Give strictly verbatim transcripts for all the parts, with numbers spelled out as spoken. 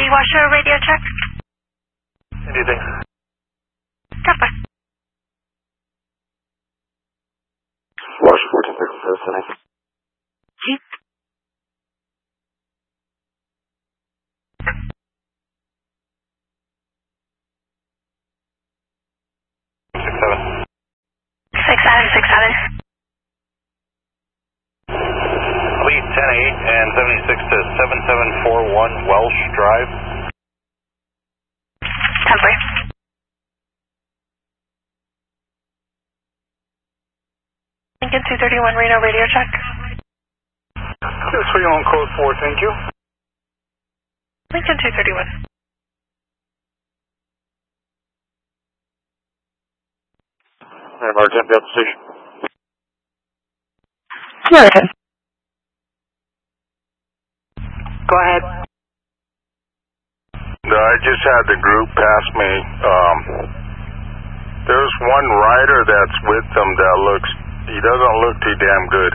City Washer radio check. Anything. Copy. Washer fourteen thirty-seven, sending. Chief. Six seven. Six seven six seven. Lead ten eight and seventy-six to seven seven four one Welsh Drive. Temporary. Lincoln two thirty-one Reno radio check. two three one code four, thank you. Lincoln two thirty-one. Mark Tempe at the station. American. Go ahead. No, I just had the group pass me. Um, there's one rider that's with them that looks, he doesn't look too damn good.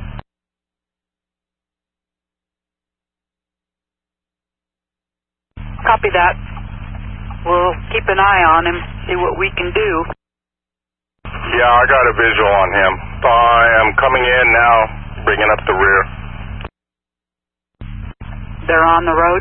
Copy that. We'll keep an eye on him, see what we can do. Yeah, I got a visual on him. I am coming in now, bringing up the rear. They're on the road?